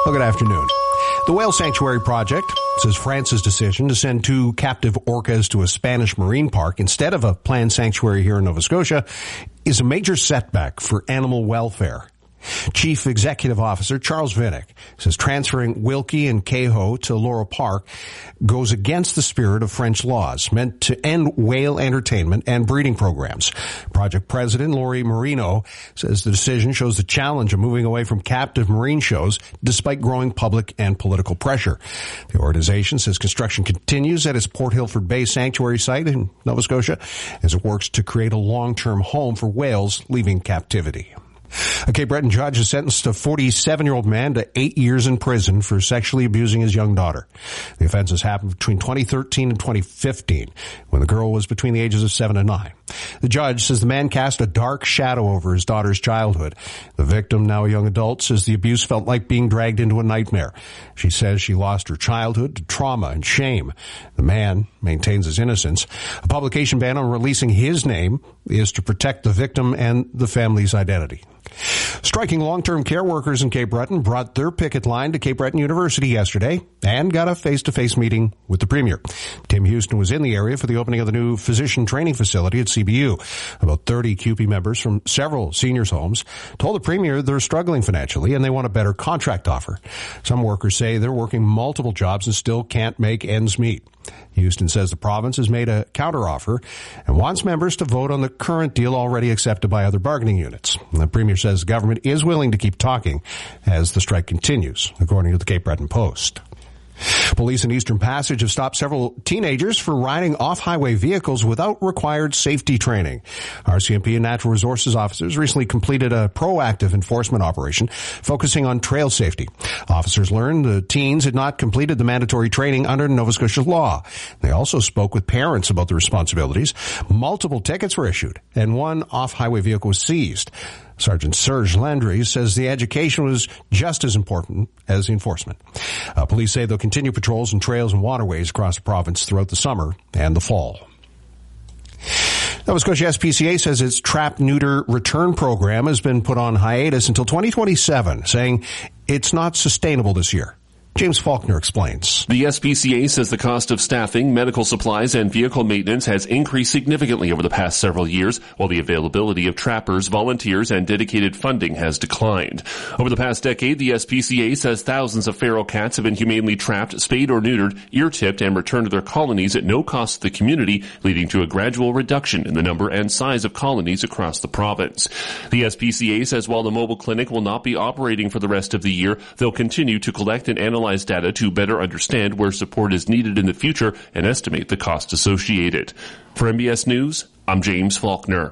Well, good afternoon. The Whale Sanctuary Project says France's decision to send 2 captive orcas to a Spanish marine park instead of a planned sanctuary here in Nova Scotia is a major setback for animal welfare. Chief Executive Officer Charles Vinnick says transferring Wilkie and Kehoe to Laurel Park goes against the spirit of French laws meant to end whale entertainment and breeding programs. Project President Laurie Marino says the decision shows the challenge of moving away from captive marine shows despite growing public and political pressure. The organization says construction continues at its Port Hilford Bay Sanctuary site in Nova Scotia as it works to create a long-term home for whales leaving captivity. A Cape Breton judge has sentenced a 47-year-old man to 8 years in prison for sexually abusing his young daughter. The offenses happened between 2013 and 2015, when the girl was between the ages of 7 and 9. The judge says the man cast a dark shadow over his daughter's childhood. The victim, now a young adult, says the abuse felt like being dragged into a nightmare. She says she lost her childhood to trauma and shame. The man maintains his innocence. A publication ban on releasing his name is to protect the victim and the family's identity. Striking long-term care workers in Cape Breton brought their picket line to Cape Breton University yesterday and got a face-to-face meeting with the Premier. Tim Houston was in the area for the opening of the new physician training facility at CBU. About 30 CUPE members from several seniors' homes told the Premier they're struggling financially and they want a better contract offer. Some workers say they're working multiple jobs and still can't make ends meet. Houston says the province has made a counteroffer and wants members to vote on the current deal already accepted by other bargaining units. The Premier says the government is willing to keep talking as the strike continues, according to the Cape Breton Post. Police in Eastern Passage have stopped several teenagers for riding off-highway vehicles without required safety training. RCMP and Natural Resources officers recently completed a proactive enforcement operation focusing on trail safety. Officers learned the teens had not completed the mandatory training under Nova Scotia law. They also spoke with parents about the responsibilities. Multiple tickets were issued, and one off-highway vehicle was seized. Sergeant Serge Landry says the education was just as important as the enforcement. Police say they'll continue patrols on trails and waterways across the province throughout the summer and the fall. Nova Scotia SPCA says its trap-neuter return program has been put on hiatus until 2027, saying it's not sustainable this year. James Faulkner explains. The SPCA says the cost of staffing, medical supplies, and vehicle maintenance has increased significantly over the past several years, while the availability of trappers, volunteers, and dedicated funding has declined. Over the past decade, the SPCA says thousands of feral cats have been humanely trapped, spayed or neutered, ear-tipped, and returned to their colonies at no cost to the community, leading to a gradual reduction in the number and size of colonies across the province. The SPCA says while the mobile clinic will not be operating for the rest of the year, they'll continue to collect and analyze data to better understand where support is needed in the future and estimate the cost associated. For MBS News, I'm James Faulkner.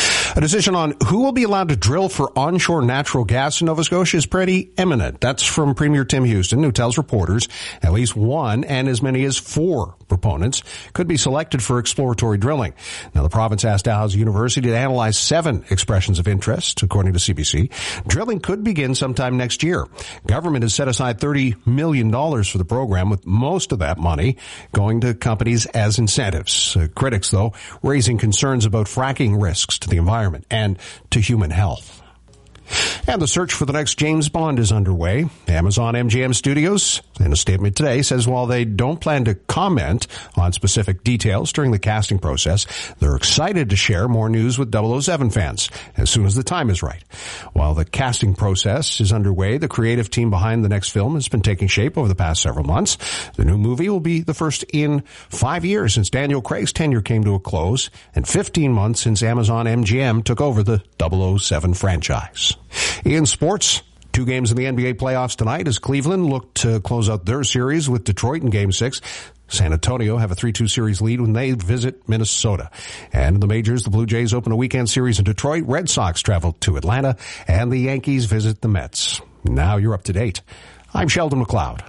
A decision on who will be allowed to drill for onshore natural gas in Nova Scotia is pretty imminent. That's from Premier Tim Houston, who tells reporters at least one and as many as 4 proponents could be selected for exploratory drilling. Now, the province asked Dalhousie University to analyze 7 expressions of interest, according to CBC. Drilling could begin sometime next year. Government has set aside $30 million for the program, with most of that money going to companies as incentives. Critics, though, raising concerns about fracking risks to the environment and to human health. And the search for the next James Bond is underway. Amazon MGM Studios, in a statement today, says while they don't plan to comment on specific details during the casting process, they're excited to share more news with 007 fans as soon as the time is right. While the casting process is underway, the creative team behind the next film has been taking shape over the past several months. The new movie will be the first in 5 years since Daniel Craig's tenure came to a close and 15 months since Amazon MGM took over the 007 franchise. In sports, 2 games in the NBA playoffs tonight as Cleveland look to close out their series with Detroit in Game 6. San Antonio have a 3-2 series lead when they visit Minnesota. And in the majors, the Blue Jays open a weekend series in Detroit. Red Sox travel to Atlanta, and the Yankees visit the Mets. Now you're up to date. I'm Sheldon McLeod.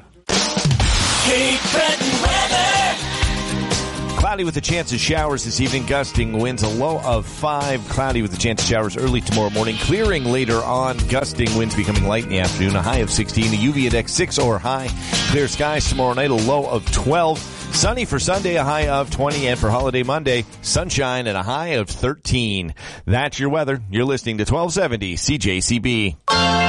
Cape Breton weather. Cloudy with a chance of showers this evening, gusting winds, a low of 5. Cloudy with a chance of showers early tomorrow morning, clearing later on, gusting winds becoming light in the afternoon, a high of 16, a UV index 6 or high. Clear skies tomorrow night, a low of 12. Sunny for Sunday, a high of 20, and for holiday Monday, sunshine and a high of 13. That's your weather. You're listening to 1270 CJCB.